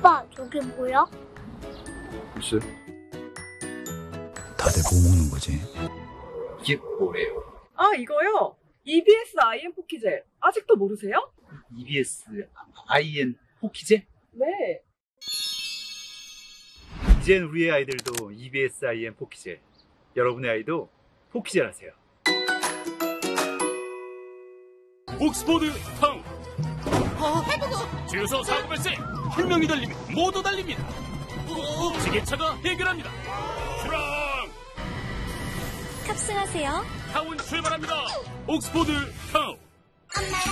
아빠, 저게 뭐야? 글쎄. 다들 뭐 먹는 거지? 이게 뭐래요? 아, 이거요? EBS IN 포키젤. 아직도 모르세요? EBS IN 포키제? 네. 이젠 우리의 아이들도 EBS IN 포키젤. 여러분의 아이도 포키젤 하세요. 옥스포드 타운. 주유소 사고 발생. 한 명이 달리면 모두 달립니다. 지게차가 해결합니다. 출항. 탑승하세요. 타운 출발합니다. 옥스포드 타운.